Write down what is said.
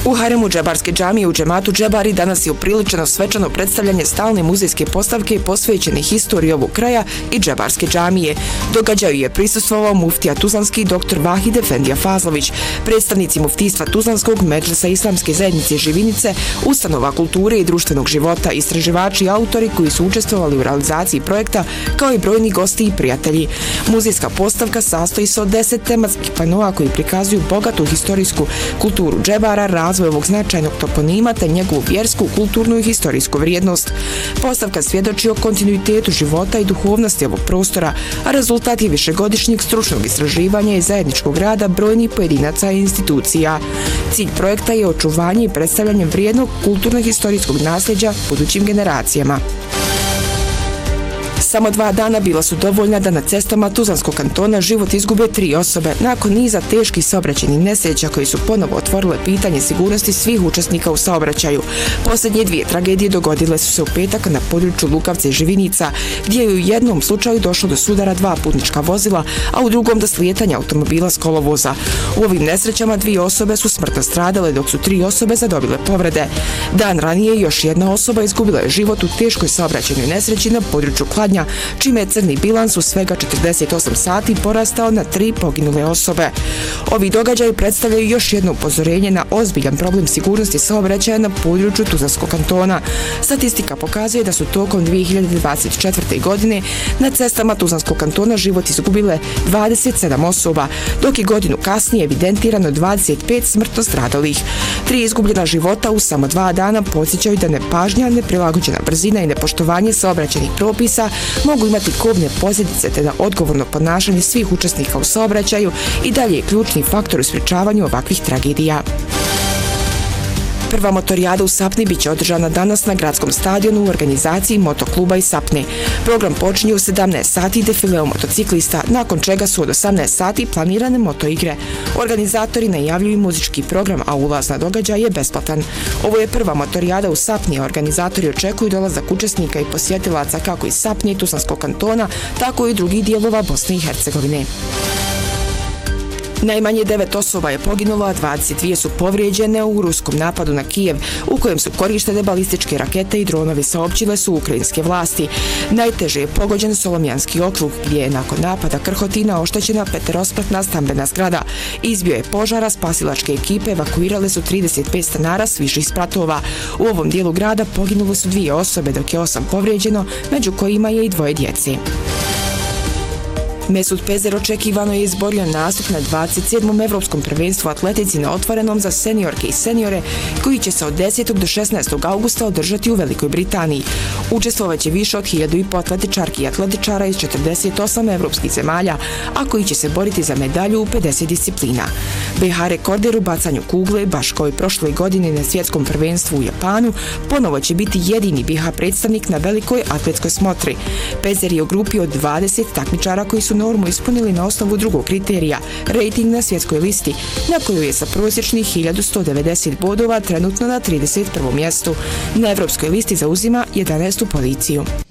U haremu džebarske džamije u džematu Džebari danas je upriličeno svečano predstavljanje stalne muzejske postavke posvećene historiji ovog kraja i džebarske džamije. Događaju je prisustvovao muftija Tuzlanski dr. Vahid Efendija Fazlović, predstavnici muftijstva Tuzlanskog, Medžlisa Islamske zajednice Živinice, ustanova kulture i društvenog života, istraživači i autori koji su učestvovali u realizaciji projekta, kao i brojni gosti i prijatelji. Muzejska postavka sastoji se od 10 tematskih panoa koji prikazuju bogatu historijsku kulturu Džebara, razvoj ovog značajnog toponima te njegovu vjersku, kulturnu i historijsku vrijednost. Postavka svjedoči o kontinuitetu života i duhovnosti ovog prostora, a rezultat je višegodišnjeg stručnog istraživanja i zajedničkog rada brojnih pojedinaca i institucija. Cilj projekta je očuvanje i predstavljanje vrijednog kulturno-historijskog nasljeđa budućim generacijama. Samo 2 dana bila su dovoljna da na cestama Tuzlanskog kantona život izgube 3 osobe nakon niza teških saobraćajnih nesreća koji su ponovo otvorile pitanje sigurnosti svih učesnika u saobraćaju. Posljednje 2 tragedije dogodile su se u petak na području Lukavca i Živinica, gdje je u jednom slučaju došlo do sudara 2 putnička vozila, a u drugom do slijetanja automobila s kolovoza. U ovim nesrećama 2 osobe su smrtno stradale, dok su 3 osobe zadobile povrede. Dan ranije još jedna osoba izgubila je život u teškoj saobraćajnoj nesreći na području Kladnja, čime je crni bilans u svega 48 sati porastao na 3 poginule osobe. Ovi događaji predstavljaju još jedno upozorenje na ozbiljan problem sigurnosti saobraćaja na području Tuzlanskog kantona. Statistika pokazuje da su tokom 2024. godine na cestama Tuzlanskog kantona život izgubile 27 osoba, dok je godinu kasnije evidentirano 25 smrtno stradalih. 3 izgubljena života u samo 2 dana podsjećaju da nepažnja, neprilagođena brzina i nepoštovanje saobraćajnih propisa mogu imati kobne posljedice, te da odgovorno ponašanje svih učesnika u saobraćaju i dalje je ključni faktor u sprječavanju ovakvih tragedija. Prva motorijada u Sapni biće održana danas na gradskom stadionu u organizaciji motokluba iz Sapne. Program počinje u 17 sati defileom motociklista, nakon čega su od 18 sati planirane motoigre. Organizatori najavljuju muzički program, a ulaz na događaj je besplatan. Ovo je prva motorijada u Sapni, a organizatori očekuju dolazak učesnika i posjetilaca kako iz Sapne i Tuzlanskog kantona, tako i drugih dijelova Bosne i Hercegovine. Najmanje 9 osoba je poginulo, a 22 su povrijeđene u ruskom napadu na Kijev, u kojem su korištene balističke rakete i dronovi, saopćile su ukrajinske vlasti. Najteže je pogođen Solomjanski okrug, gdje je nakon napada krhotina oštećena 5-spratna stambena zgrada. Izbio je požara, spasilačke ekipe evakuirale su 35 stanara s viših spratova. U ovom dijelu grada poginulo su 2 osobe, dok je 8 povrijeđeno, među kojima je i 2 djece. Mesut Pezer očekivano je izborio nastup na 27. Evropskom prvenstvu atletici na otvorenom za seniorke i seniore, koji će se od 10. do 16. augusta održati u Velikoj Britaniji. Učestvovaće više od 1000 atletičarki i atletičara iz 48 evropskih zemalja, a koji će se boriti za medalju u 50 disciplina. BiH rekorder u bacanju kugle, baš kao i prošle godine na svjetskom prvenstvu u Japanu, ponovo će biti jedini BiH predstavnik na velikoj atletskoj smotri. Pezer je u grupi od 20 takmičara koji su normu ispunili na osnovu drugog kriterija, rating na svjetskoj listi, na koju je sa prosječnih 1190 bodova trenutno na 31. mjestu. Na evropskoj listi zauzima 11. poziciju.